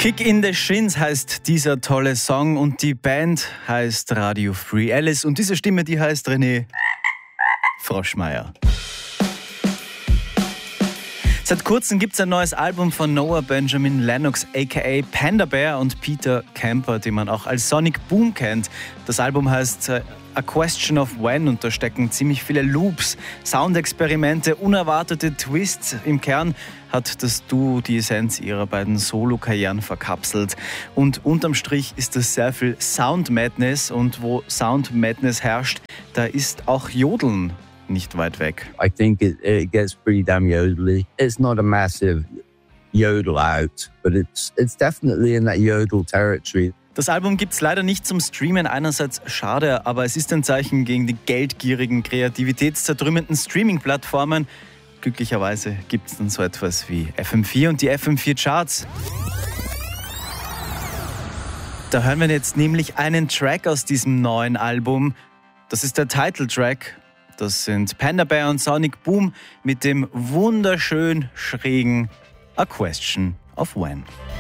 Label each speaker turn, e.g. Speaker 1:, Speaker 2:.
Speaker 1: Kick in the Shins heißt dieser tolle Song und die Band heißt Radio Free Alice und diese Stimme, die heißt René Froschmeier. Seit kurzem gibt es ein neues Album von Noah Benjamin Lennox aka Panda Bear und Peter Camper, den man auch als Sonic Boom kennt. Das Album heißt A Question of When und da stecken ziemlich viele Loops, Soundexperimente, unerwartete Twists. Im Kern hat das Duo die Essenz ihrer beiden Solo-Karrieren verkapselt. Und unterm Strich ist das sehr viel Sound Madness und wo Sound Madness herrscht, da ist auch Jodeln nicht weit weg.
Speaker 2: I think it gets pretty damn yodely. It's not a massive yodel out, but it's definitely in that yodel territory.
Speaker 1: Das Album gibt's leider nicht zum Streamen, einerseits schade, aber es ist ein Zeichen gegen die geldgierigen, kreativitätszertrümmernden Streaming-Plattformen. Glücklicherweise gibt's dann so etwas wie FM4 und die FM4 Charts. Da hören wir jetzt nämlich einen Track aus diesem neuen Album. Das ist der Titeltrack. Das sind Panda Bear und Sonic Boom mit dem wunderschön schrägen A Question of When.